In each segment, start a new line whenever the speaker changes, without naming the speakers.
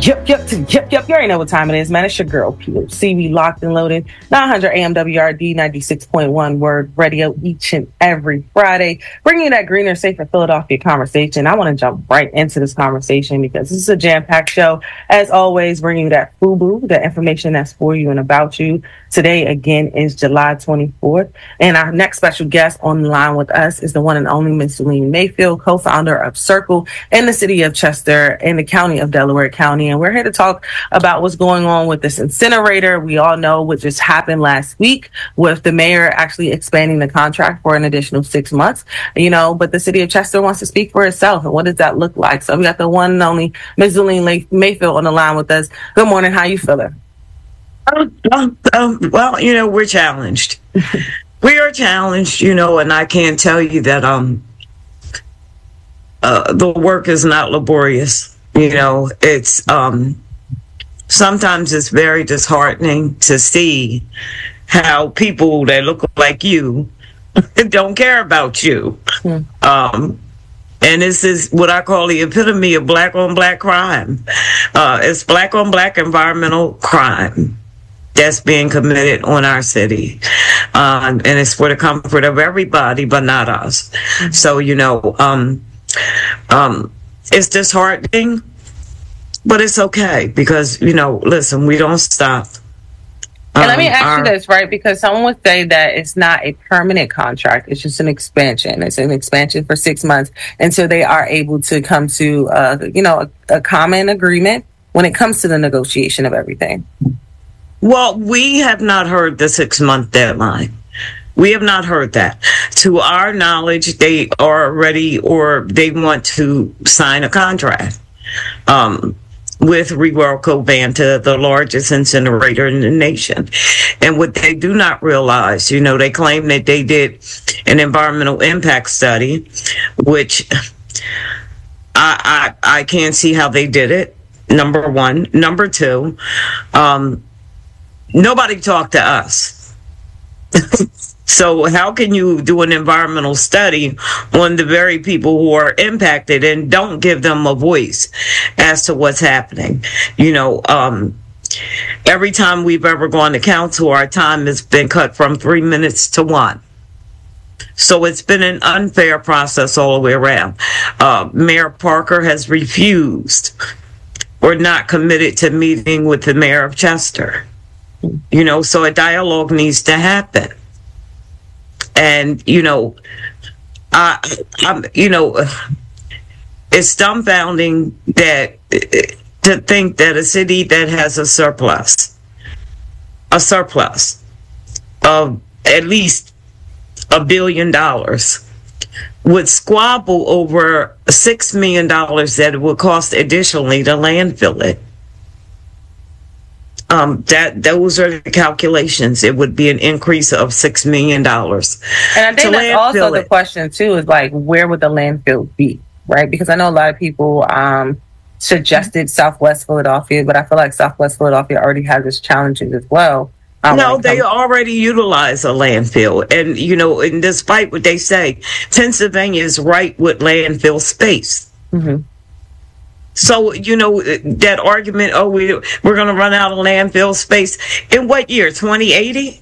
Yep. You already know what time it is, man. It's your girl, POC. We locked and loaded. 900 AM WRD 96.1 Word Radio each and every Friday. Bringing you that greener, safer Philadelphia conversation. I want to jump right into this conversation because this is a jam-packed show. As always, bringing you that FUBU, the information that's for you and about you. Today, again, is July 24th. And our next special guest on the line with us is the one and only Ms. Zelene Mayfield, co-founder of Circle in the city of Chester in the county of Delaware County. And we're here to talk about what's going on with this incinerator. We all know what just happened last week with the mayor actually expanding the contract for an additional 6 months, but the city of Chester wants to speak for itself. And what does that look like? So we got the one and only Ms. Zelene Mayfield on the line with us. Good morning. How you feeling?
Well, we're challenged. We are challenged, and I can't tell you that the work is not laborious. It's sometimes it's very disheartening to see how people that look like you don't care about you. And this is what I call the epitome of black on black crime. It's black on black environmental crime that's being committed on our city. And it's for the comfort of everybody, but not us. So, it's disheartening, but it's okay because, listen, we don't stop.
And let me ask you this, right? Because someone would say that it's not a permanent contract. It's just an expansion. It's an expansion for 6 months until they are able to come to, a common agreement when it comes to the negotiation of everything.
Well, we have not heard the 6-month deadline. We have not heard that. To our knowledge, they are ready or they want to sign a contract with Rewelco Banta, the largest incinerator in the nation. And what they do not realize, they claim that they did an environmental impact study, which I can't see how they did it, number one. Number two, nobody talked to us. So how can you do an environmental study on the very people who are impacted and don't give them a voice as to what's happening? Every time we've ever gone to council, our time has been cut from 3 minutes to 1. So it's been an unfair process all the way around. Mayor Parker has refused or not committed to meeting with the mayor of Chester. So a dialogue needs to happen. And, it's dumbfounding that to think that a city that has a surplus of at least $1 billion would squabble over $6 million that it would cost additionally to landfill it. Those are the calculations. It would be an increase of $6 million.
And I think that's also the question too, is like, where would the landfill be, right? Because I know a lot of people suggested Southwest Philadelphia, but I feel like Southwest Philadelphia already has its challenges as well.
No, they already utilize a landfill. And, and despite what they say, Pennsylvania is right with landfill space. Mm-hmm. So, that argument, we're going to run out of landfill space. In what year? 2080?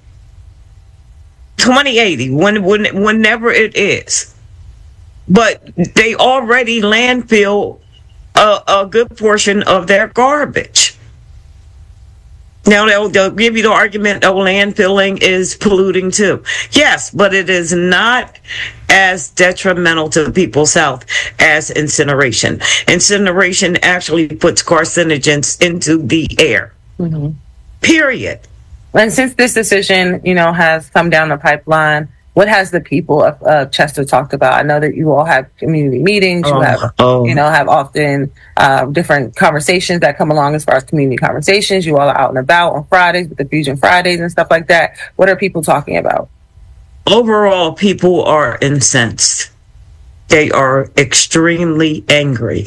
2080, whenever it is. But they already landfill a good portion of their garbage. Now, they'll give you the argument, landfilling is polluting too. Yes, but it is not as detrimental to people's health as incineration. Incineration actually puts carcinogens into the air. Mm-hmm. Period.
And since this decision, has come down the pipeline, what has the people of Chester talked about? I know that you all have community meetings. You have often different conversations that come along as far as community conversations. You all are out and about on Fridays with the Fusion Fridays and stuff like that. What are people talking about?
Overall, people are incensed. They are extremely angry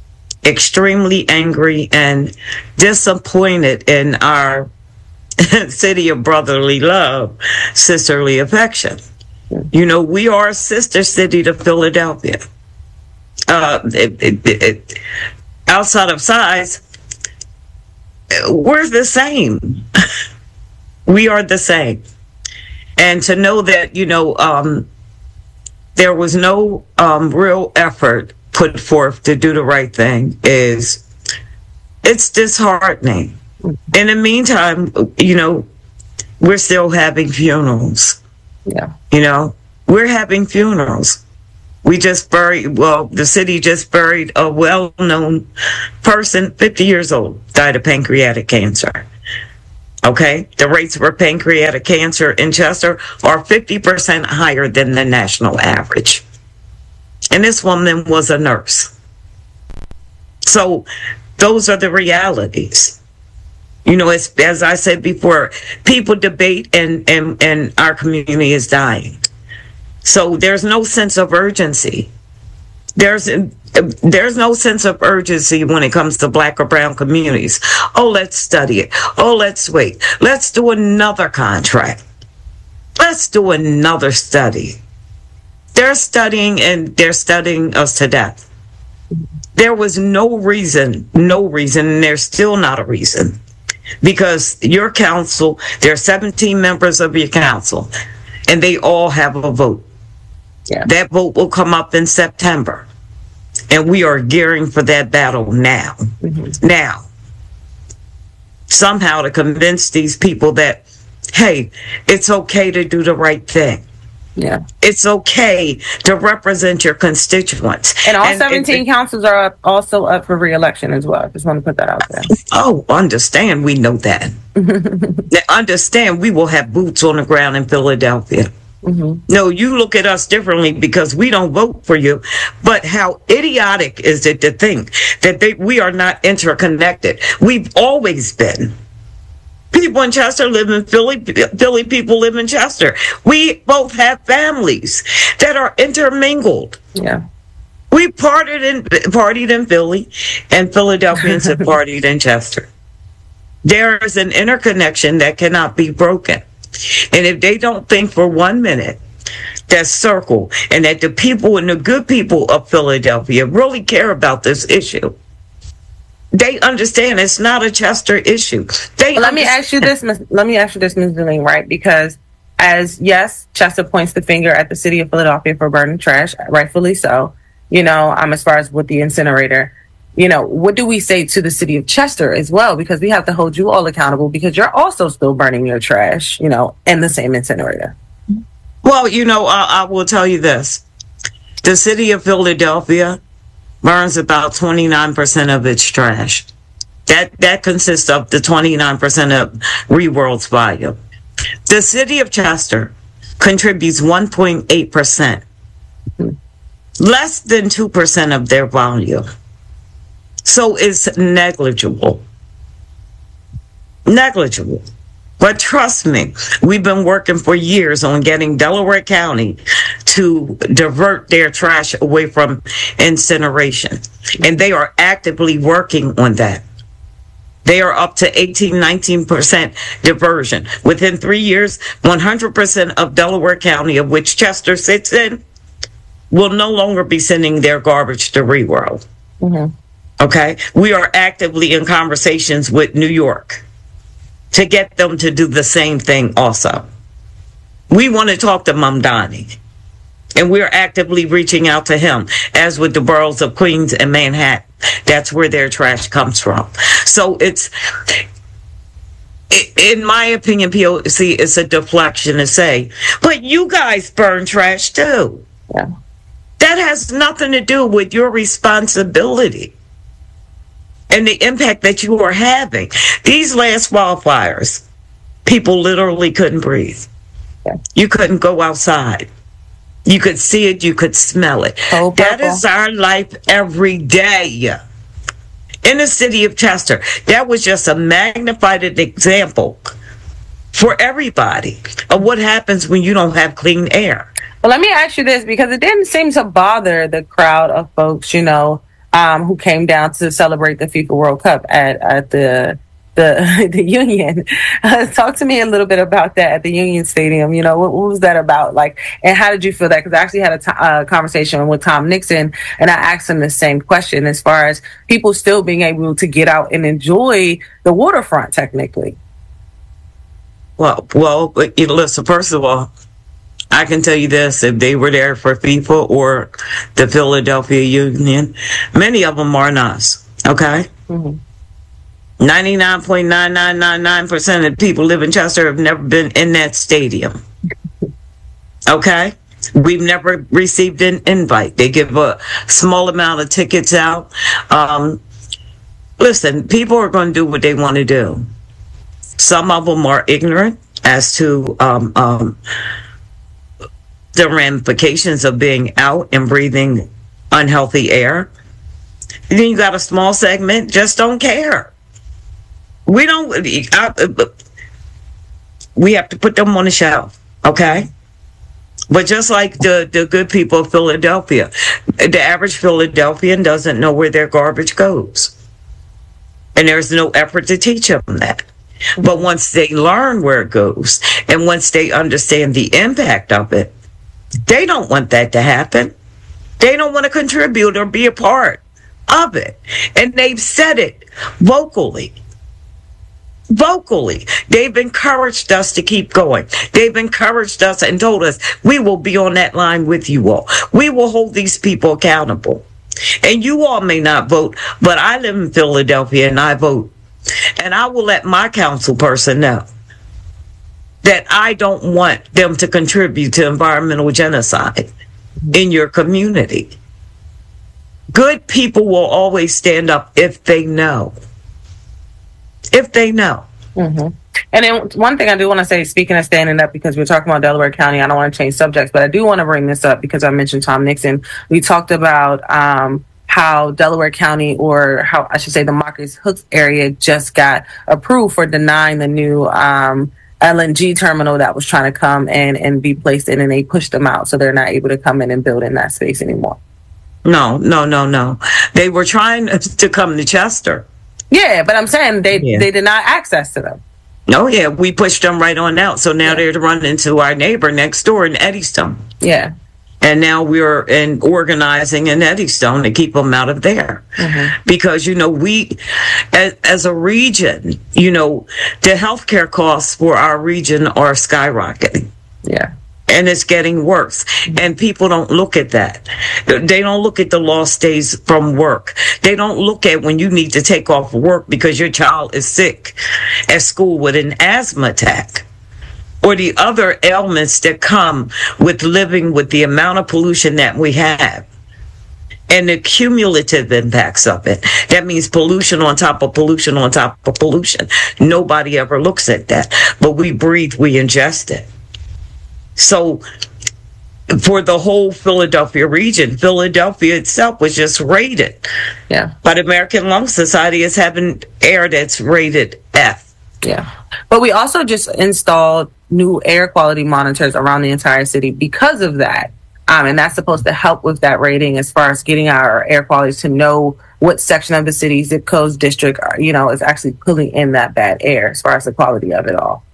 and disappointed in our city of brotherly love, sisterly affection. We are a sister city to Philadelphia. Outside of size, we're the same. We are the same. And to know that, there was no real effort put forth to do the right thing it's disheartening. In the meantime, we're still having funerals.
Yeah.
We're having funerals. The city just buried a well-known person, 50 years old, died of pancreatic cancer. Okay? The rates for pancreatic cancer in Chester are 50% higher than the national average. And this woman was a nurse. So those are the realities. As I said before, people debate and our community is dying. So there's no sense of urgency. There's no sense of urgency when it comes to Black or brown communities. Oh, let's study it. Oh, let's wait. Let's do another contract. Let's do another study. They're studying us to death. There was no reason, and there's still not a reason. Because your council, there are 17 members of your council, and they all have a vote.
Yeah.
That vote will come up in September. And we are gearing for that battle now. Mm-hmm. Now, somehow to convince these people that, hey, it's okay to do the right thing.
Yeah.
It's okay to represent your constituents.
And all 17 councils are also up for re-election as well. I just want to put that out there.
Oh, understand. We know that. Understand. We will have boots on the ground in Philadelphia. Mm-hmm. No, you look at us differently because we don't vote for you. But how idiotic is it to think that we are not interconnected? We've always been. People in Chester live in Philly. Philly people live in Chester. We both have families that are intermingled.
Yeah.
We partied in Philly, and Philadelphians have partied in Chester. There is an interconnection that cannot be broken. And if they don't think for 1 minute that circle and that the people and the good people of Philadelphia really care about this issue, they understand it's not a Chester issue.
Let me ask you this, Ms. Deline, right? Because Chester points the finger at the city of Philadelphia for burning trash, rightfully so. As far as with the incinerator, what do we say to the city of Chester as well? Because we have to hold you all accountable because you're also still burning your trash, in the same incinerator.
Well, I will tell you this. The city of Philadelphia burns about 29% of its trash. That consists of the 29% of ReWorld's volume. The city of Chester contributes 1.8%, less than 2% of their volume. So it's negligible. Negligible. But trust me, we've been working for years on getting Delaware County to divert their trash away from incineration. And they are actively working on that. They are up to 19% diversion. Within 3 years, 100% of Delaware County, of which Chester sits in, will no longer be sending their garbage to ReWorld. Mm-hmm. Okay? We are actively in conversations with New York to get them to do the same thing also. We want to talk to Mamdani, and we're actively reaching out to him, as with the boroughs of Queens and Manhattan. That's where their trash comes from. So in my opinion, POC, it's a deflection to say, but you guys burn trash too.
Yeah.
That has nothing to do with your responsibility and the impact that you are having. These last wildfires, people literally couldn't breathe.
Yeah.
You couldn't go outside. You could see it, you could smell it.
Oh,
that is our life every day. In the city of Chester, that was just a magnified example for everybody of what happens when you don't have clean air.
Well, let me ask you this, because it didn't seem to bother the crowd of folks, who came down to celebrate the FIFA World Cup at the the Union. Talk to me a little bit about that at the Union Stadium. You know, what was that about? Like, and how did you feel that? Because I actually had a conversation with Tom Nixon, and I asked him the same question as far as people still being able to get out and enjoy the waterfront, technically.
Well, listen, first of all, I can tell you this, if they were there for FIFA or the Philadelphia Union, many of them aren't us, okay? Mm-hmm. 99.9999% of people live in Chester have never been in that stadium. Okay? We've never received an invite. They give a small amount of tickets out. Listen, people are going to do what they want to do. Some of them are ignorant as to the ramifications of being out and breathing unhealthy air. And then you got a small segment just don't care. We don't. We have to put them on the shelf, okay? But just like the good people of Philadelphia, the average Philadelphian doesn't know where their garbage goes, and there's no effort to teach them that. But once they learn where it goes, and once they understand the impact of it, they don't want that to happen. They don't want to contribute or be a part of it, and they've said it vocally. They've encouraged us to keep going. They've encouraged us and told us we will be on that line with you all. We will hold these people accountable. And you all may not vote, but I live in Philadelphia and I vote. And I will let my council person know that I don't want them to contribute to environmental genocide in your community. Good people will always stand up if they know. Mm-hmm.
And then one thing I do want to say, speaking of standing up, because we're talking about Delaware County, I don't want to change subjects, but I do want to bring this up because I mentioned Tom Nixon. We talked about how Delaware County, or how I should say the Marcus Hooks area, just got approved for denying the new LNG terminal that was trying to come in and be placed in, and they pushed them out, so they're not able to come in and build in that space anymore.
No. They were trying to come to Chester.
Yeah, but I'm saying they denied access to them.
Oh, yeah, we pushed them right on out. So now they're running into our neighbor next door in Eddystone.
Yeah.
And now we're organizing in Eddystone to keep them out of there. Mm-hmm. Because, we, as a region, the healthcare costs for our region are skyrocketing.
Yeah.
And it's getting worse. And people don't look at that. They don't look at the lost days from work. They don't look at when you need to take off work because your child is sick at school with an asthma attack, or the other ailments that come with living with the amount of pollution that we have and the cumulative impacts of it. That means pollution on top of pollution on top of pollution. Nobody ever looks at that. But we breathe, we ingest it. So for the whole Philadelphia region, Philadelphia itself was just rated by the American Lung Society as having air that's rated F.
Yeah. But we also just installed new air quality monitors around the entire city because of that. And that's supposed to help with that rating as far as getting our air quality to know what section of the city, zip codes, district, is actually pulling in that bad air as far as the quality of it all.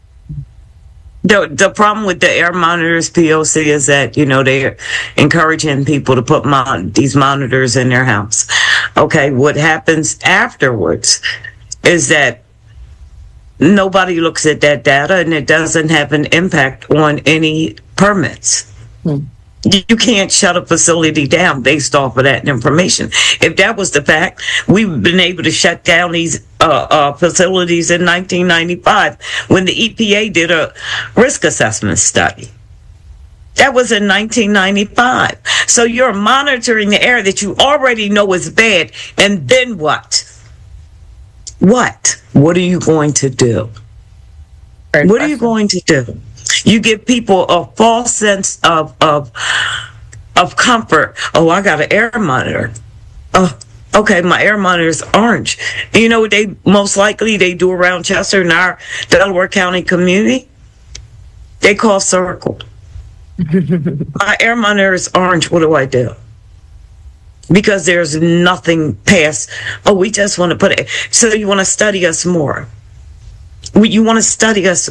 The problem with the air monitors, POC, is that, they're encouraging people to put these monitors in their house. Okay, what happens afterwards is that nobody looks at that data and it doesn't have an impact on any permits. You can't shut a facility down based off of that information. If that was the fact, we've been able to shut down these facilities in 1995 when the EPA did a risk assessment study. That was in 1995. So you're monitoring the air that you already know is bad, and then what? What are you going to do? What are you going to do? You give people a false sense of comfort. Oh, I got an air monitor. Oh, okay, my air monitor is orange. And you know what they most likely do around Chester in our Delaware County community? They call Circle. My air monitor is orange. What do I do? Because there's nothing past, we just want to put it. So you want to study us more. You want to study us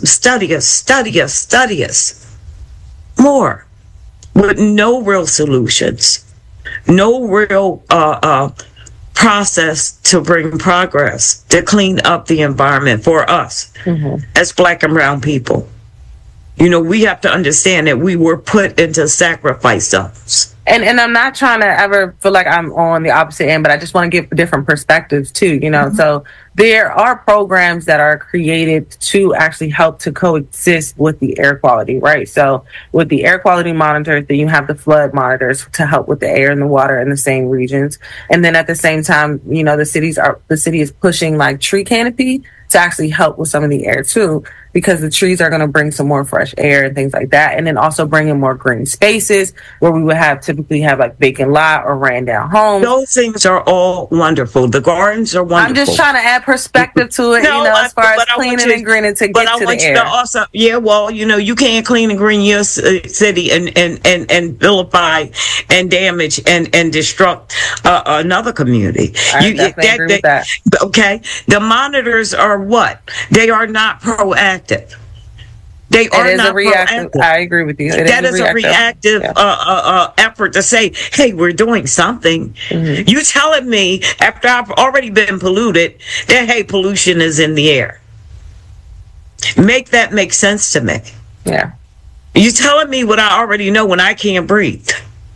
more, with no real solutions, no real process to bring progress, to clean up the environment for us as Black and brown people. You know, we have to understand that we were put into sacrifice zones.
And I'm not trying to ever feel like I'm on the opposite end, but I just want to give different perspectives too, you know. So there are programs that are created to actually help to coexist with the air quality, right? So with the air quality monitors, then you have the flood monitors to help with the air and the water in the same regions. And then at the same time, you know, the city is pushing like tree canopy to actually help with some of the air too, because the trees are going to bring some more fresh air and things like that. And then also bring in more green spaces where we would typically have like vacant lot or ran down homes.
Those things are all wonderful. The gardens are wonderful.
I'm just trying to add perspective to it, as far as cleaning and greening to get to the air.
Also, you can't clean and green your city and vilify and damage and destruct another community.
I definitely agree with that.
Okay, the monitors are what? They are not proactive. They are not
reactive.
proactive.
I agree with you.
That is a reactive effort to say, hey, we're doing something. You telling me after I've already been polluted that, hey, pollution is in the air. Make that make sense to me.
Yeah.
You telling me what I already know when I can't breathe.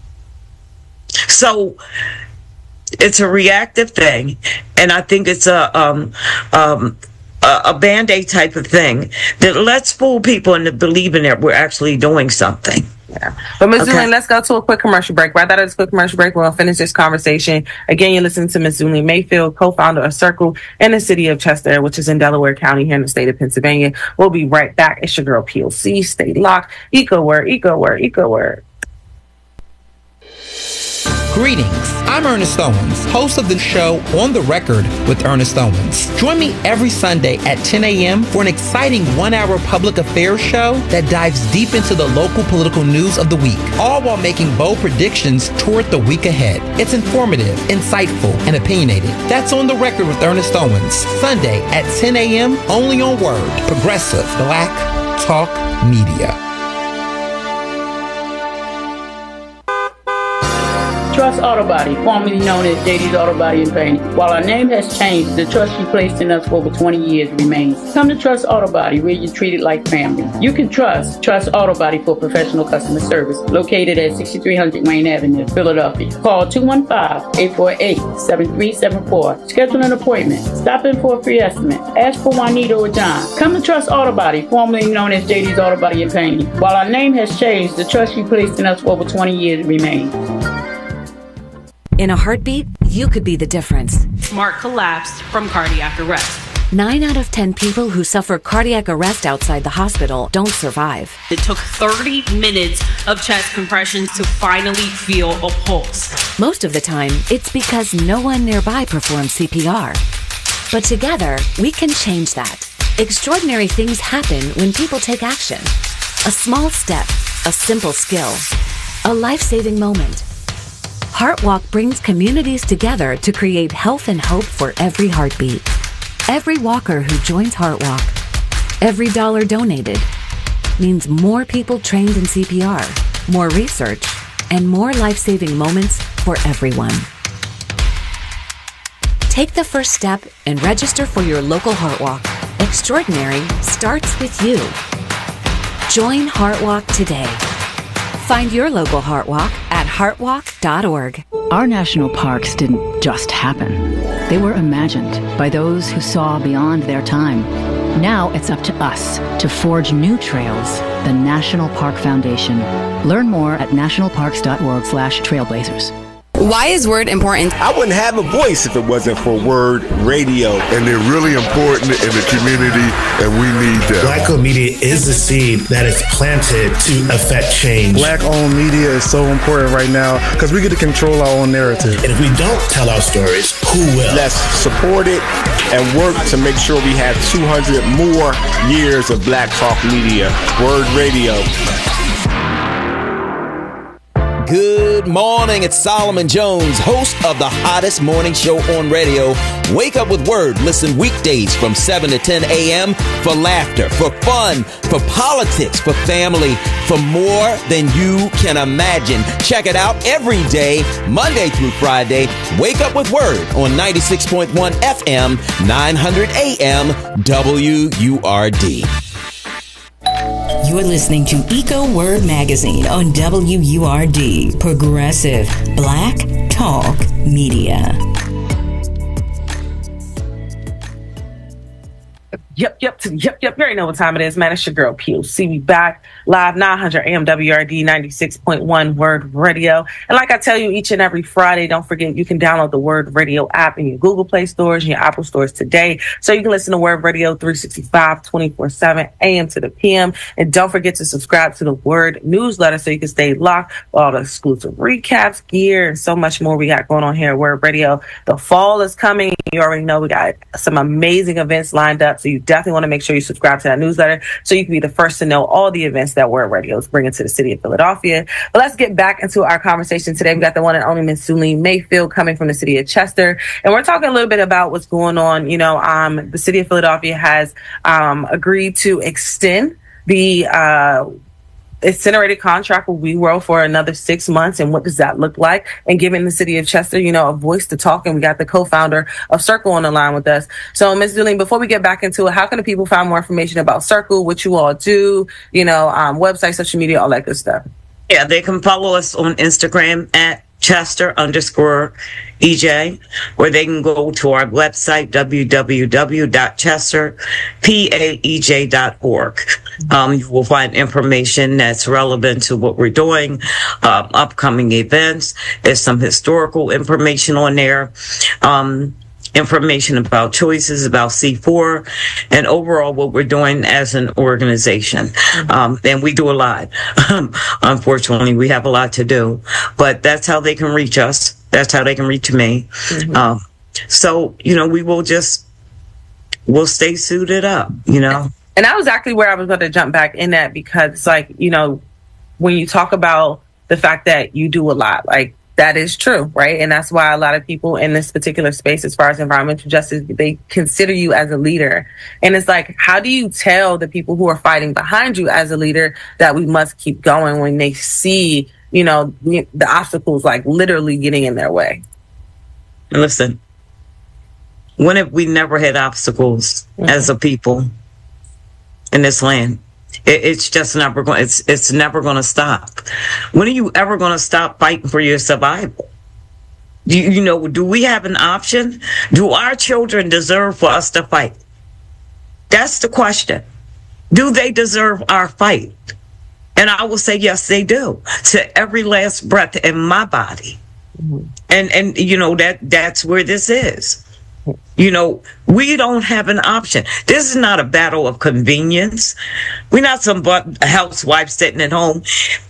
So it's a reactive thing, and I think it's a Band-Aid type of thing that lets fool people into believing that we're actually doing something.
Yeah. But Ms. Zulene, let's go to a quick commercial break. Right after this quick commercial break, we'll finish this conversation. Again, you're listening to Ms. Zulene Mayfield, co-founder of Circle in the city of Chester, which is in Delaware County here in the state of Pennsylvania. We'll be right back. It's your girl POC. Stay locked. Eco word, eco word, eco word.
Greetings, I'm Ernest Owens, host of the show On the Record with Ernest Owens. Join me every Sunday at 10 a.m. for an exciting 1-hour public affairs show that dives deep into the local political news of the week, all while making bold predictions toward the week ahead. It's informative, insightful, and opinionated. That's On the Record with Ernest Owens, Sunday at 10 a.m. only on Word, Progressive Black Talk Media.
Trust Auto Body, formerly known as JD's Auto Body and Painting. While our name has changed, the trust you placed in us for over 20 years remains. Come to Trust Auto Body, where you're treated like family. You can trust Auto Body for professional customer service, located at 6300 Wayne Avenue, Philadelphia. Call 215-848-7374. Schedule an appointment. Stop in for a free estimate. Ask for Juanita or John. Come to Trust Auto Body, formerly known as JD's Auto Body and Painting. While our name has changed, the trust you placed in us for over 20 years remains.
In a heartbeat, you could be the difference.
Mark collapsed from cardiac arrest.
9 out of 10 people who suffer cardiac arrest outside the hospital don't survive.
It took 30 minutes of chest compressions to finally feel a pulse.
Most of the time, it's because no one nearby performs CPR. But together, we can change that. Extraordinary things happen when people take action. A small step, a simple skill, a life-saving moment. HeartWalk brings communities together to create health and hope for every heartbeat. Every walker who joins HeartWalk, every dollar donated, means more people trained in CPR, more research, and more life-saving moments for everyone. Take the first step and register for your local HeartWalk. Extraordinary starts with you. Join HeartWalk today. Find your local HeartWalk at heartwalk.org.
Our national parks didn't just happen. They were imagined by those who saw beyond their time. Now it's up to us to forge new trails. The National Park Foundation. Learn more at nationalparks.org/trailblazers.
Why is Word important?
I wouldn't have a voice if it wasn't for Word Radio.
And they're really important in the community, and we need them.
Black-owned media is the seed that is planted to affect change.
Black-owned media is so important right now because we get to control our own narrative.
And if we don't tell our stories, who will?
Let's support it and work to make sure we have 200 more years of Black Talk Media. Word Radio.
Good
Good morning, it's Solomon Jones, host of the hottest morning show on radio. Wake up with Word. Listen weekdays from 7 to 10 a.m. for laughter, for fun, for politics, for family, for more than you can imagine. Check it out every day, Monday through Friday. Wake up with Word on 96.1 FM, 900 AM, WURD.
You're listening to Eco Word Magazine on WURD, Progressive Black Talk Media.
Yep. You already know what time it is, man. It's your girl, POC. We back live 900 AM WRD 96.1 Word Radio. And like I tell you each and every Friday, don't forget you can download the Word Radio app in your Google Play stores and your Apple stores today. So you can listen to Word Radio 365, 24/7, AM to the PM. And don't forget to subscribe to the Word newsletter so you can stay locked with all the exclusive recaps, gear, and so much more we got going on here at Word Radio. The fall is coming. You already know we got some amazing events lined up. So you definitely want to make sure you subscribe to that newsletter so you can be the first to know all the events that Word Radio is bringing to the city of Philadelphia. But let's get back into our conversation today. We got the one and only Ms. Zulene Mayfield coming from the city of Chester. And we're talking a little bit about what's going on. You know, the city of Philadelphia has agreed to extend the incinerated contract with WeWorld for another 6 months. And what does that look like? And giving the city of Chester, you know, a voice to talk. And we got the co-founder of Circle on the line with us. So, Ms. Zulene, before we get back into it, how can the people find more information about Circle, what you all do, you know, website, social media, all that good stuff?
Yeah, they can follow us on Instagram at Chester_EJ, or they can go to our website, www.chesterpaej.org. You will find information that's relevant to what we're doing, upcoming events. There's some historical information on there, information about choices, about C4, and overall what we're doing as an organization. And we do a lot. Unfortunately, we have a lot to do, but that's how they can reach us. That's how they can reach me. So, you know, we'll stay suited up, you know.
And that was actually where I was going to jump back in at, because it's like, you know, when you talk about the fact that you do a lot, like, that is true, right? And that's why a lot of people in this particular space, as far as environmental justice, they consider you as a leader. And it's like, how do you tell the people who are fighting behind you as a leader that we must keep going when they see, you know, the obstacles like literally getting in their way?
Listen, when have we never had obstacles as a people in this land? It's just never going. It's never going to stop. When are you ever going to stop fighting for your survival? You know, do we have an option? Do our children deserve for us to fight? That's the question. Do they deserve our fight? And I will say, yes, they do. To every last breath in my body. And you know, that's where this is. You know, we don't have an option. This is not a battle of convenience. We're not some housewife sitting at home.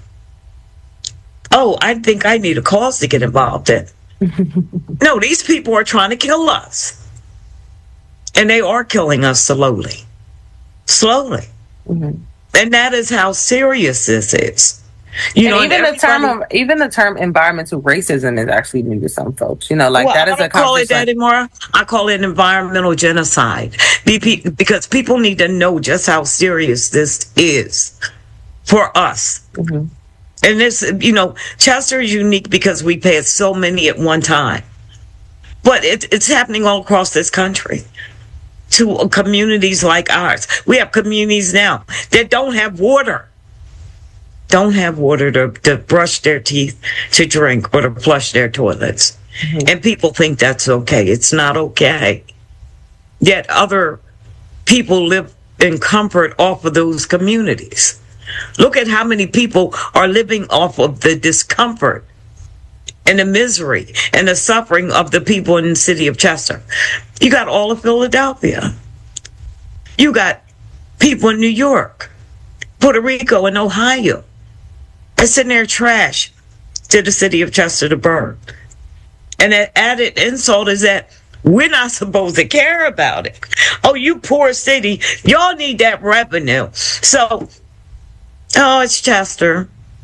Oh, I think I need a cause to get involved in. No, these people are trying to kill us. And they are killing us slowly. Slowly. And that is how serious this is. You know, even
the term environmental racism is actually new to some folks. You know, like, well, that is a concept. I don't call it that anymore.
I call it environmental genocide, because people need to know just how serious this is for us. And this, you know, Chester is unique because we've had so many at one time, but it's happening all across this country to communities like ours. We have communities now that don't have water. Don't have water to brush their teeth, to drink, or to flush their toilets. And people think that's okay. It's not okay. Yet other people live in comfort off of those communities. Look at how many people are living off of the discomfort and the misery and the suffering of the people in the city of Chester. You got all of Philadelphia. You got people in New York, Puerto Rico, and Ohio. They're sitting there trash to the city of Chester to burn. And the added insult is that we're not supposed to care about it. Oh, you poor city, y'all need that revenue. So, oh, it's Chester.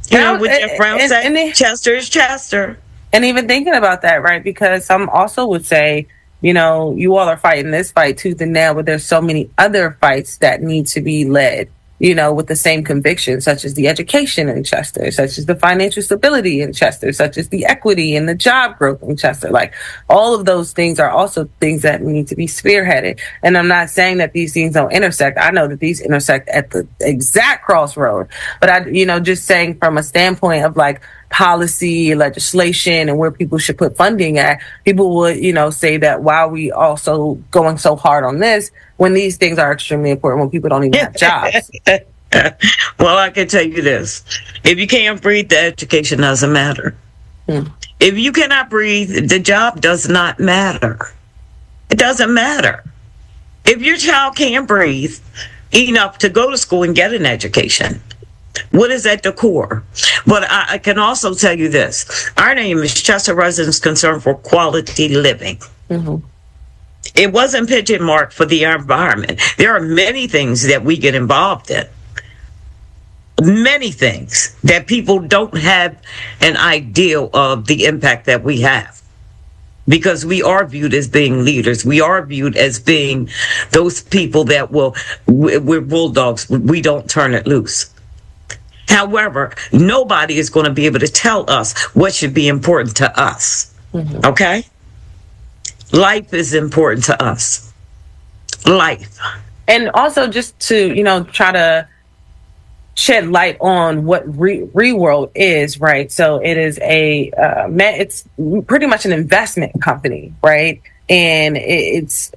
You know, with Jeff Brown said, Chester is Chester.
And even thinking about that, right? Because some also would say, you know, you all are fighting this fight tooth and nail, but there's so many other fights that need to be led, you know, with the same conviction, such as the education in Chester, such as the financial stability in Chester, such as the equity and the job growth in Chester. Like, all of those things are also things that need to be spearheaded. And I'm not saying that these things don't intersect. I know that these intersect at the exact crossroad. But I, you know, just saying from a standpoint of like policy, legislation, and where people should put funding at, people would, you know, say that why are we also going so hard on this when these things are extremely important when people don't even have jobs?
Well, I can tell you this. If you can't breathe, the education doesn't matter. If you cannot breathe, the job does not matter. It doesn't matter. If your child can't breathe enough to go to school and get an education, what is at the core? But I can also tell you this. Our name is Chester Residents Concerned for Quality Living. It wasn't pigeon marked for the environment. There are many things that we get involved in. Many things that people don't have an idea of the impact that we have. Because we are viewed as being leaders. We are viewed as being those people that we're bulldogs. We don't turn it loose. However, nobody is going to be able to tell us what should be important to us. Okay? Life is important to us. Life.
And also just to, you know, try to shed light on what Reworld is, right? So it is it's pretty much an investment company, right? And it's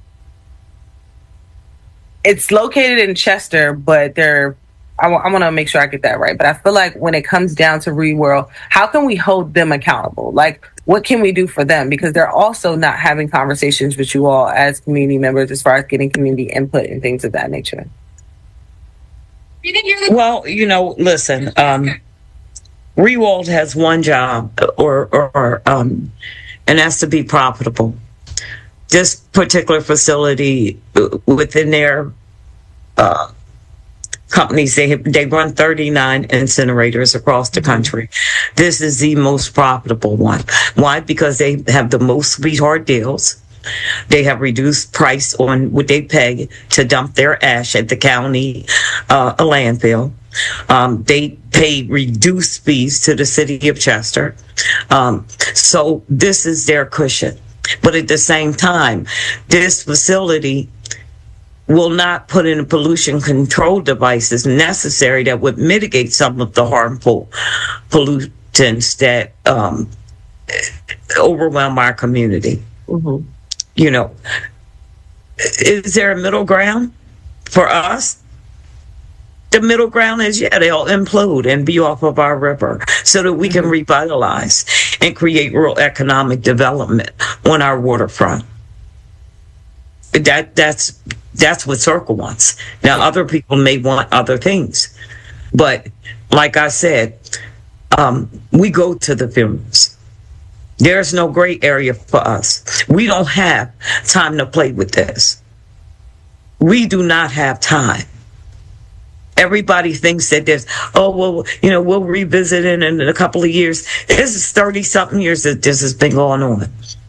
located in Chester, but I want to make sure I get that right. But I feel like when it comes down to Reworld, how can we hold them accountable? Like, what can we do for them? Because they're also not having conversations with you all as community members as far as getting community input and things of that nature.
Well, you know, listen, Reworld has one job, and that's to be profitable. This particular facility within their companies, they run 39 incinerators across the country. This is the most profitable one. Why? Because they have the most sweetheart deals. They have reduced price on what they pay to dump their ash at the county landfill. They pay reduced fees to the city of Chester. So this is their cushion. But at the same time, this facility will not put in pollution control devices necessary that would mitigate some of the harmful pollutants that overwhelm our community. You know, is there a middle ground for us? The middle ground is, they'll implode and be off of our river so that we can revitalize and create rural economic development on our waterfront. That's what Circle wants. Now, other people may want other things. But like I said, we go to the funerals. There's no gray area for us. We don't have time to play with this. We do not have time. Everybody thinks that we'll revisit it in a couple of years. This is 30-something years that this has been going on.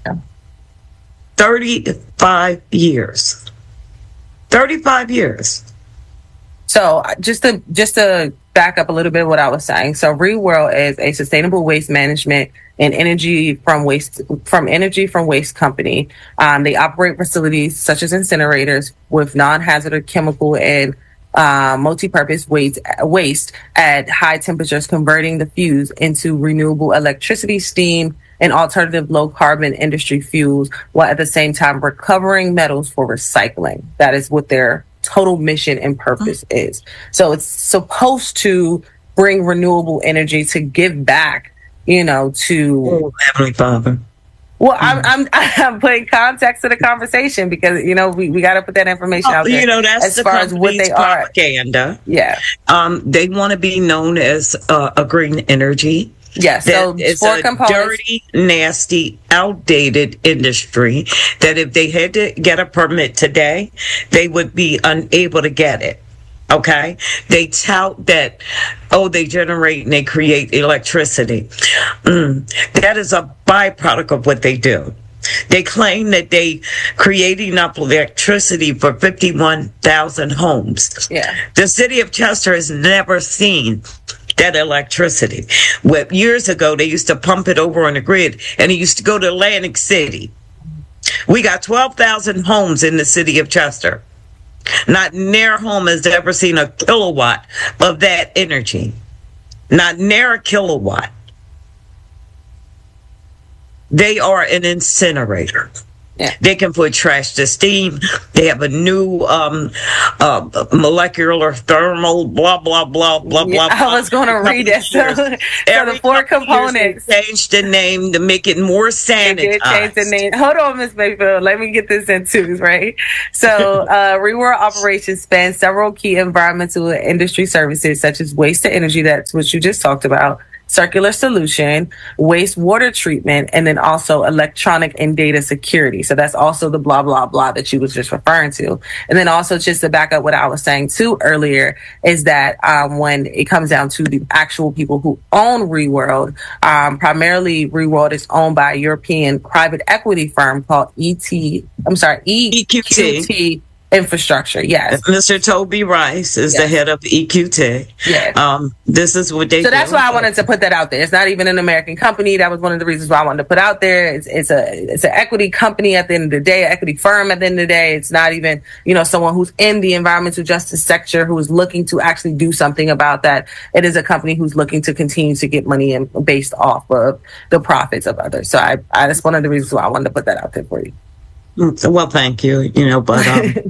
35 years. 35 years.
So just to back up a little bit what I was saying. So Reworld is a sustainable waste management and energy from waste company. They operate facilities such as incinerators with non-hazardous chemical and multi-purpose waste at high temperatures, converting the fuels into renewable electricity, steam, and alternative low-carbon industry fuels, while at the same time recovering metals for recycling. That is what their total mission and purpose is. So it's supposed to bring renewable energy to give back, to
Heavenly Father.
Well, I'm putting context to the conversation because we got to put that information out there.
That's
as
the
far as what they
propaganda.
Yeah.
They want to be known as a green energy.
Yes, so
it's a dirty, nasty, outdated industry that if they had to get a permit today, they would be unable to get it Okay, they tout that, they generate and they create electricity. That is a byproduct of what they do. They claim that they create enough electricity for 51,000 homes.
Yeah.
The city of Chester has never seen that electricity. Years ago, they used to pump it over on the grid, and it used to go to Atlantic City. We got 12,000 homes in the city of Chester. Not near home has ever seen a kilowatt of that energy. Not near a kilowatt. They are an incinerator.
Yeah.
They can put trash to steam. They have a new molecular thermal, blah, blah, blah, blah, blah.
I was going to read it. So the 4 components.
They changed the name to make it more sanitized.
They did change the name. Hold on, Ms. Mayfield. Let me get this in twos, right? So Reworld operations span several key environmental and industry services, such as waste to energy, that's what you just talked about, circular solution, wastewater treatment, and then also electronic and data security. So that's also the blah, blah, blah that you was just referring to. And then also just to back up what I was saying too earlier is that when it comes down to the actual people who own Reworld, primarily Reworld is owned by a European private equity firm called EQT Infrastructure, yes.
Mr. Toby Rice is the head of EQT.
Yeah.
This is what they
So that's why I wanted to put that out there. It's not even an American company. That was one of the reasons why I wanted to put out there. It's an equity company at the end of the day, an equity firm at the end of the day. It's not even, someone who's in the environmental justice sector who is looking to actually do something about that. It is a company who's looking to continue to get money in based off of the profits of others. So I that's one of the reasons why I wanted to put that out there for you.
Well, thank you. But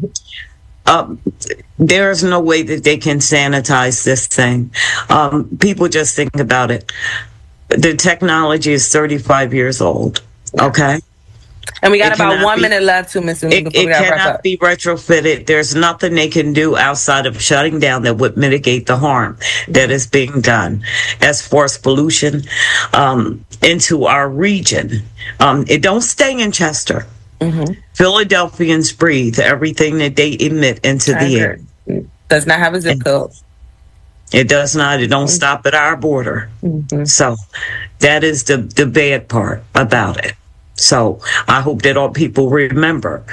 there is no way that they can sanitize this thing. People just think about it. The technology is 35 years old. Okay.
And we got about 1 minute left, too, Ms.
It cannot be retrofitted. There's nothing they can do outside of shutting down that would mitigate the harm that is being done as far as pollution into our region. It don't stay in Chester.
Mm-hmm.
Philadelphians breathe everything that they emit into the air.
Does not have a zip code.
It does not. It don't stop at our border.
Mm-hmm.
So that is the bad part about it. So I hope that all people remember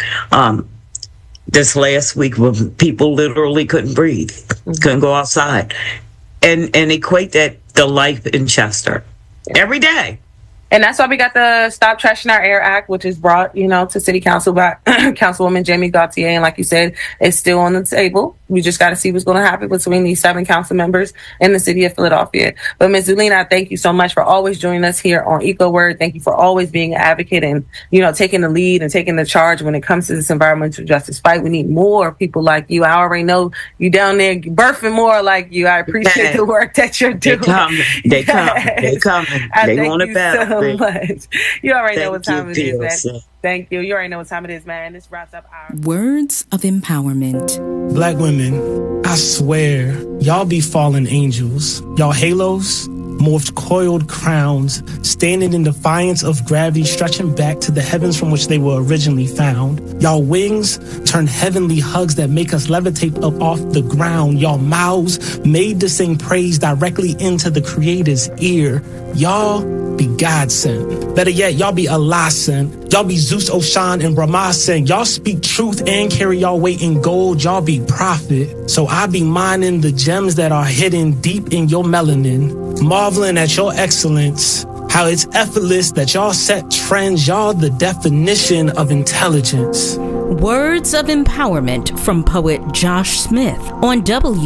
this last week when people literally couldn't breathe, couldn't go outside, and equate that to life in Chester every day.
And that's why we got the Stop Trashing Our Air Act, which is brought, to City Council by Councilwoman Jamie Gauthier. And like you said, it's still on the table. We just got to see what's going to happen between these 7 council members in the city of Philadelphia. But Ms. Zulina, I thank you so much for always joining us here on EcoWord. Thank you for always being an advocate and, taking the lead and taking the charge when it comes to this environmental justice fight. We need more people like you. I already know you down there birthing more like you. I appreciate the work that you're doing.
They coming. They want it better.
So much. You already know what time it is, man. Thank you. You already know what time it is, man. This wraps up our
Words of Empowerment.
Black women, I swear, y'all be fallen angels. Y'all halos, morphed coiled crowns, standing in defiance of gravity, stretching back to the heavens from which they were originally found. Y'all wings turn heavenly hugs that make us levitate up off the ground. Y'all mouths made to sing praise directly into the Creator's ear. Y'all be God sent. Better yet, y'all be Allah sent. Y'all be Zeus, Oshan, and Brahma sent. Y'all speak truth and carry y'all weight in gold. Y'all be prophet. So I be mining the gems that are hidden deep in your melanin, marveling at your excellence, how it's effortless that y'all set trends. Y'all the definition of intelligence.
Words of Empowerment from poet Josh Smith on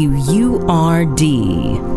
WURD.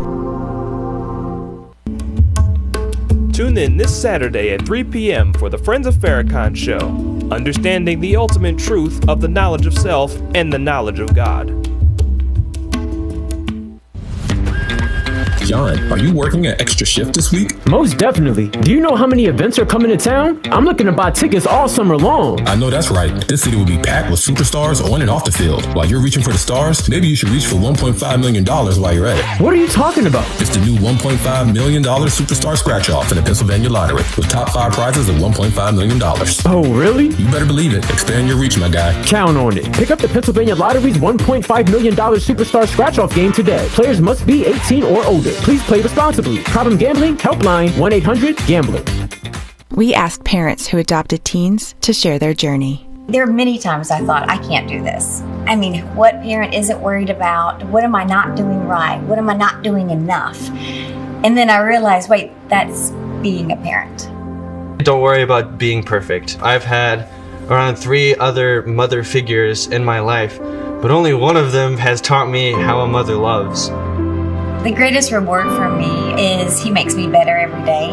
Tune in this Saturday at 3 p.m. for the Friends of Farrakhan show, understanding the ultimate truth of the knowledge of self and the knowledge of God.
John, are you working an extra shift this week?
Most definitely. Do you know how many events are coming to town? I'm looking to buy tickets all summer long.
I know that's right. This city will be packed with superstars on and off the field. While you're reaching for the stars, maybe you should reach for $1.5 million while you're at it.
What are you talking about?
It's the new $1.5 million Superstar Scratch-Off in the Pennsylvania Lottery with top 5 prizes of $1.5 million.
Oh, really?
You better believe it. Expand your reach, my guy.
Count on it. Pick up the Pennsylvania Lottery's $1.5 million Superstar Scratch-Off game today. Players must be 18 or older. Please play responsibly. Problem gambling? Helpline 1-800-GAMBLER.
We ask parents who adopted teens to share their journey.
There are many times I thought, I can't do this. I mean, what parent isn't worried about? What am I not doing right? What am I not doing enough? And then I realized, wait, that's being a parent.
Don't worry about being perfect. I've had around 3 other mother figures in my life, but only one of them has taught me how a mother loves.
The greatest reward for me is he makes me better every day.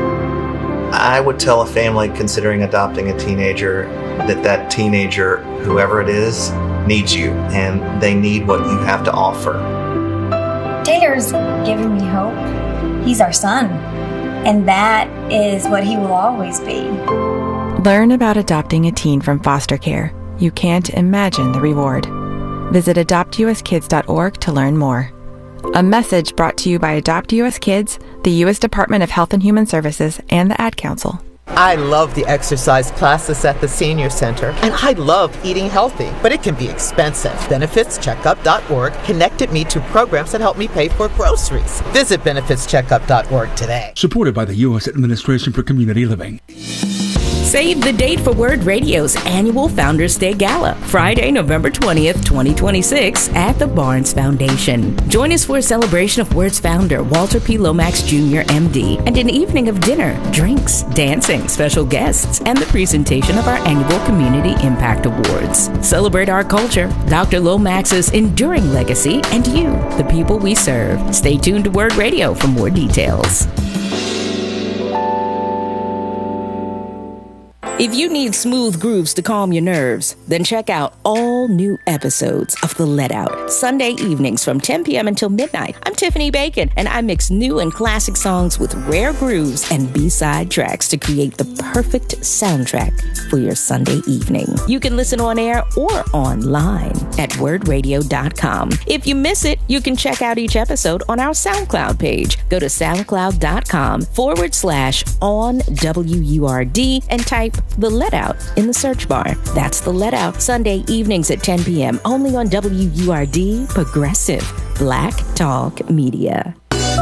I would tell a family considering adopting a teenager that teenager, whoever it is, needs you, and they need what you have to offer.
Taylor's giving me hope. He's our son, and that is what he will always be.
Learn about adopting a teen from foster care. You can't imagine the reward. Visit adoptuskids.org to learn more. A message brought to you by Adopt US Kids, the U.S. Department of Health and Human Services, and the Ad Council.
I love the exercise classes at the Senior Center, and I love eating healthy, but it can be expensive. BenefitsCheckup.org connected me to programs that help me pay for groceries. Visit BenefitsCheckup.org today.
Supported by the U.S. Administration for Community Living.
Save the date for Word Radio's annual Founders Day Gala, Friday, November 20th, 2026, at the Barnes Foundation. Join us for a celebration of Word's founder, Walter P. Lomax Jr., MD, and an evening of dinner, drinks, dancing, special guests, and the presentation of our annual Community Impact Awards. Celebrate our culture, Dr. Lomax's enduring legacy, and you, the people we serve. Stay tuned to Word Radio for more details. If you need smooth grooves to calm your nerves, then check out all new episodes of The Let Out, Sunday evenings from 10 p.m. until midnight. I'm Tiffany Bacon, and I mix new and classic songs with rare grooves and B-side tracks to create the perfect soundtrack for your Sunday evening. You can listen on air or online at wordradio.com. If you miss it, you can check out each episode on our SoundCloud page. Go to soundcloud.com/onwurd and type The Let Out in the search bar. That's The Let Out, Sunday evenings at 10 p.m. only on WURD, Progressive Black Talk Media.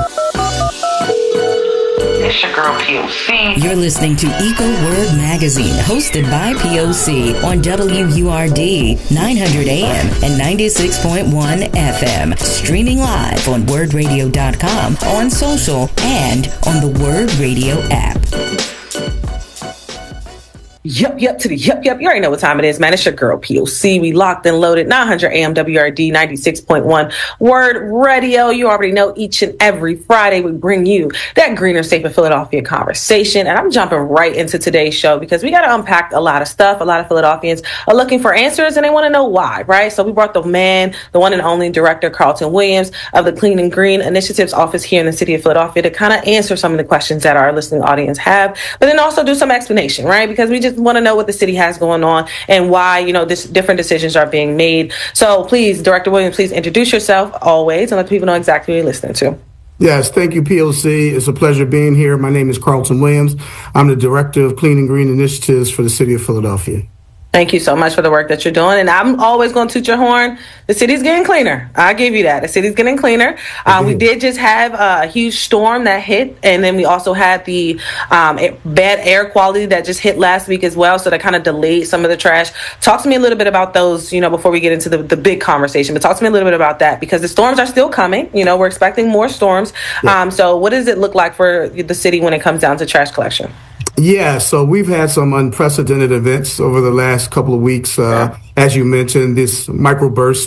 It's your girl POC.
You're listening to Eco Word Magazine, hosted by POC on WURD 900 AM and 96.1 FM. Streaming live on wordradio.com, on social, and on the Word Radio app.
Yep to the yep. You already know what time it is, man. It's your girl POC. We locked and loaded 900 AM WRD 96.1 Word Radio. You already know each and every Friday we bring you that greener, safer Philadelphia conversation. And I'm jumping right into today's show because we got to unpack a lot of stuff. A lot of Philadelphians are looking for answers and they want to know why, right? So we brought the man, the one and only Director Carlton Williams of the Clean and Green Initiatives Office here in the city of Philadelphia to kind of answer some of the questions that our listening audience have, but then also do some explanation, right? Because we just want to know what the city has going on and why, different decisions are being made. So please, Director Williams, please introduce yourself always and let people know exactly who you're listening to.
Yes, thank you, POC. It's a pleasure being here. My name is Carlton Williams. I'm the Director of Clean and Green Initiatives for the city of Philadelphia.
Thank you so much for the work that you're doing. And I'm always going to toot your horn. The city's getting cleaner. I'll give you that. The city's getting cleaner. We did just have a huge storm that hit. And then we also had the bad air quality that just hit last week as well. So that kind of delayed some of the trash. Talk to me a little bit about those, before we get into the big conversation. But talk to me a little bit about that because the storms are still coming. We're expecting more storms. Yeah. So what does it look like for the city when it comes down to trash collection?
Yeah, so we've had some unprecedented events over the last couple of weeks. As you mentioned, this microburst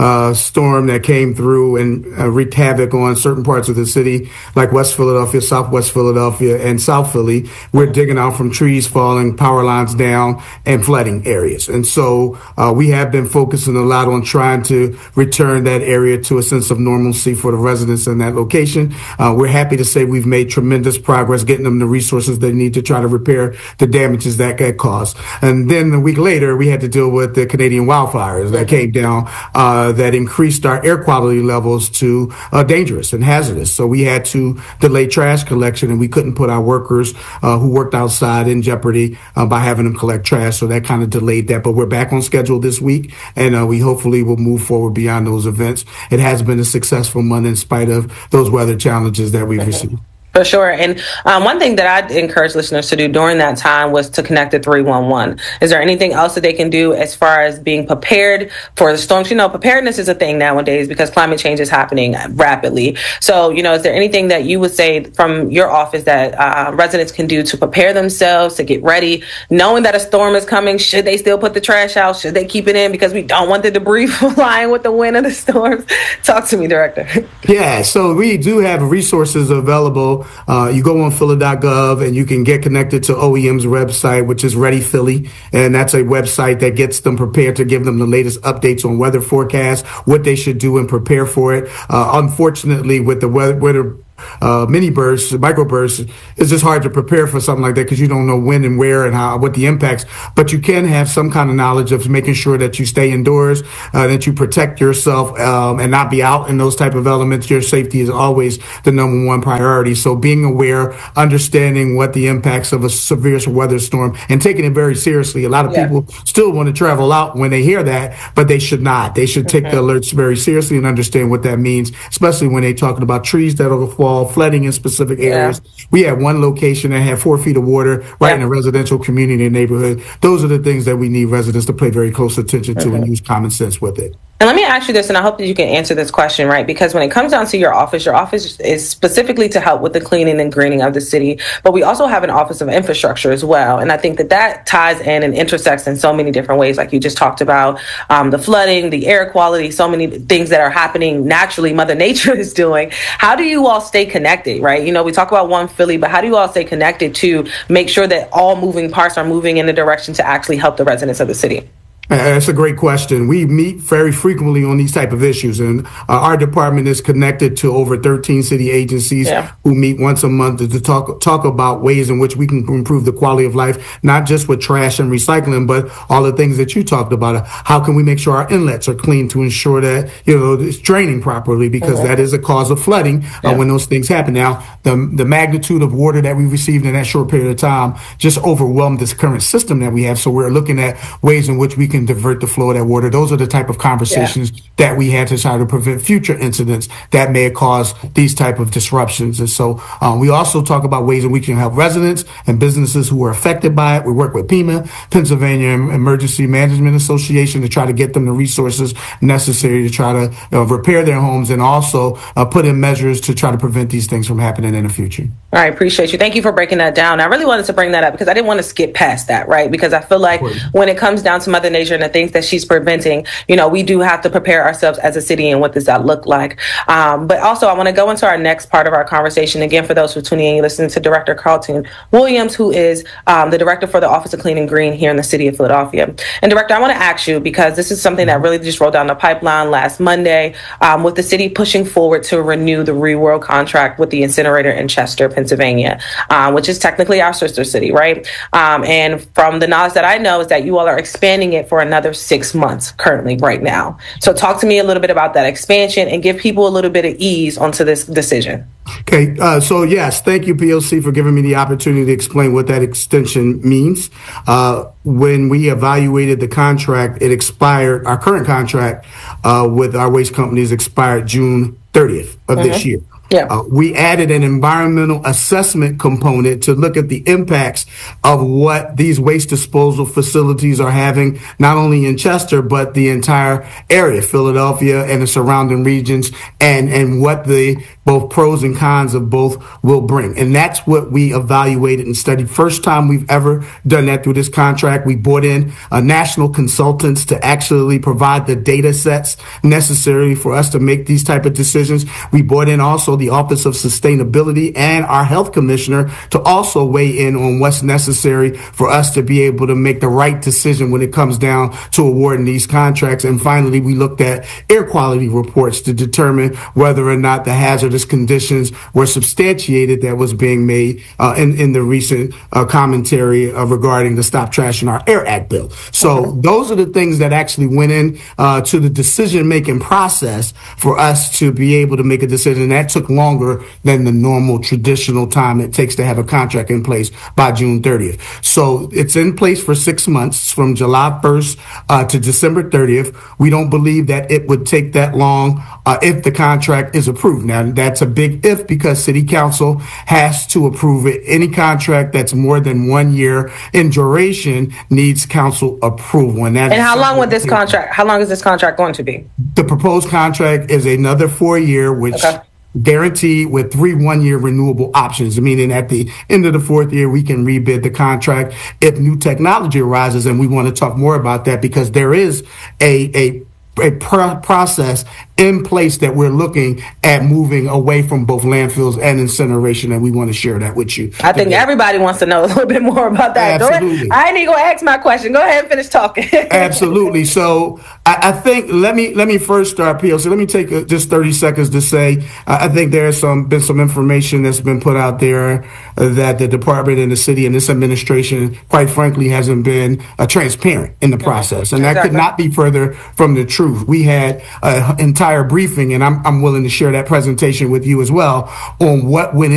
storm that came through and wreaked havoc on certain parts of the city, like West Philadelphia, Southwest Philadelphia, and South Philly. We're digging out from trees falling, power lines down, and flooding areas. And so we have been focusing a lot on trying to return that area to a sense of normalcy for the residents in that location. We're happy to say we've made tremendous progress getting them the resources they need to try to repair the damages that got caused. And then a week later, we had to deal with the Canadian wildfires that came down that increased our air quality levels to dangerous and hazardous. So we had to delay trash collection, and we couldn't put our workers who worked outside in jeopardy by having them collect trash. So that kind of delayed that. But we're back on schedule this week, and we hopefully will move forward beyond those events. It has been a successful month in spite of those weather challenges that we've received.
For sure. And one thing that I'd encourage listeners to do during that time was to connect to 311. Is there anything else that they can do as far as being prepared for the storms? You know, preparedness is a thing nowadays because climate change is happening rapidly. So, you know, is there anything that you would say from your office that residents can do to prepare themselves, to get ready, knowing that a storm is coming? Should they still put the trash out? Should they keep it in because we don't want the debris flying with the wind of the storms? Talk to me, Director.
Yeah, so we do have resources available. You go on philly.gov and you can get connected to OEM's website, which is Ready Philly. And that's a website that gets them prepared to give them the latest updates on weather forecasts, what they should do and prepare for it. Unfortunately, with the weather mini bursts, microbursts, it's just hard to prepare for something like that because you don't know when and where and how, what the impacts. But you can have some kind of knowledge of making sure that you stay indoors, that you protect yourself and not be out in those type of elements. Your safety is always the number one priority. So being aware, understanding what the impacts of a severe weather storm and taking it very seriously. A lot of people still want to travel out when they hear that, but they should not. They should take the alerts very seriously and understand what that means, especially when they're talking about trees that will fall, flooding in specific areas. We had one location that had 4 feet of water right in a residential community neighborhood. Those are the things that we need residents to pay very close attention to and use common sense with it.
And let me ask you this, and I hope that you can answer this question, right? Because when it comes down to your office is specifically to help with the cleaning and greening of the city, but we also have an office of infrastructure as well. And I think that ties in and intersects in so many different ways, like you just talked about, the flooding, the air quality, so many things that are happening naturally, Mother Nature is doing. How do you all stay connected, right? You know, we talk about One Philly, but how do you all stay connected to make sure that all moving parts are moving in the direction to actually help the residents of the city?
That's a great question. We meet very frequently on these type of issues, and our department is connected to over 13 city agencies who meet once a month to talk about ways in which we can improve the quality of life, not just with trash and recycling, but all the things that you talked about. How can we make sure our inlets are clean to ensure that, you know, it's draining properly, because that is a cause of flooding when those things happen. Now, the magnitude of water that we received in that short period of time just overwhelmed this current system that we have. So we're looking at ways in which we can divert the flow of that water. Those are the type of conversations that we had to try to prevent future incidents that may cause these type of disruptions. And so we also talk about ways that we can help residents and businesses who are affected by it. We work with PEMA, Pennsylvania Emergency Management Association, to try to get them the resources necessary to try to repair their homes and also put in measures to try to prevent these things from happening in the future.
All right, appreciate you. Thank you for breaking that down. I really wanted to bring that up because I didn't want to skip past that, right? Because I feel like when it comes down to Mother Nature and the things that she's preventing, you know, we do have to prepare ourselves as a city and what does that look like. But also, I want to go into our next part of our conversation. Again, for those who are tuning in, you're listening to Director Carlton Williams, who is the director for the Office of Clean and Green here in the city of Philadelphia. And Director, I want to ask you, because this is something that really just rolled down the pipeline last Monday, with the city pushing forward to renew the ReWorld contract with the incinerator in Chester, Pennsylvania, which is technically our sister city, right? And from the knowledge that I know is that you all are expanding it for another 6 months currently right now. So talk to me a little bit about that expansion and give people a little bit of ease onto this decision.
Okay, so yes, thank you, POC, for giving me the opportunity to explain what that extension means. When we evaluated the contract, it expired, our current contract with our waste companies expired June 30th of this year. We added an environmental assessment component to look at the impacts of what these waste disposal facilities are having, not only in Chester, but the entire area, Philadelphia and the surrounding regions, and what the both pros and cons of both will bring. And that's what we evaluated and studied. First time we've ever done that through this contract. We brought in national consultants to actually provide the data sets necessary for us to make these type of decisions. We brought in also the Office of Sustainability and our health commissioner to also weigh in on what's necessary for us to be able to make the right decision when it comes down to awarding these contracts. And finally, we looked at air quality reports to determine whether or not the hazardous conditions were substantiated that was being made in the recent commentary regarding the Stop Trashing Our Air Act bill. So those are the things that actually went in to the decision-making process for us to be able to make a decision. That took longer than the normal traditional time it takes to have a contract in place by June 30th. So it's in place for 6 months from July 1st to December 30th. We don't believe that it would take that long if the contract is approved. Now, that's a big if because City Council has to approve it. Any contract that's more than 1 year in duration needs council approval. And
how long would this contract? How long is this contract going to be?
The proposed contract is another 4 year, which guaranteed with 3 1-year renewable options, meaning at the end of the 4th year, we can rebid the contract if new technology arises. And we want to talk more about that because there is a process in place that we're looking at moving away from both landfills and incineration, and we want to share that with you.
I think everybody wants to know a little bit more about that.
Absolutely.
I ain't even going to ask my question. Go ahead and finish talking.
Absolutely. So I think let me first start, PLC. Let me take just 30 seconds to say I think there's been some information that's been put out there that the department and the city and this administration, quite frankly, hasn't been transparent in the process, and that could not be further from the truth. We had an entire briefing, and I'm willing to share that presentation with you as well on what went